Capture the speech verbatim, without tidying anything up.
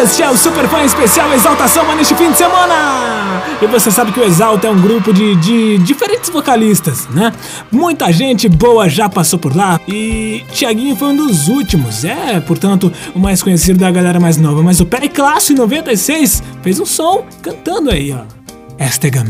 Este é o Superfã Especial Exaltação Samba neste fim de semana. E você sabe que o Exalta é um grupo de, de diferentes vocalistas, né? Muita gente boa já passou por lá e Thiaguinho foi um dos últimos. É, portanto, o mais conhecido da galera mais nova. Mas o Periclasso, em noventa e seis, fez um som cantando aí, ó. Esta é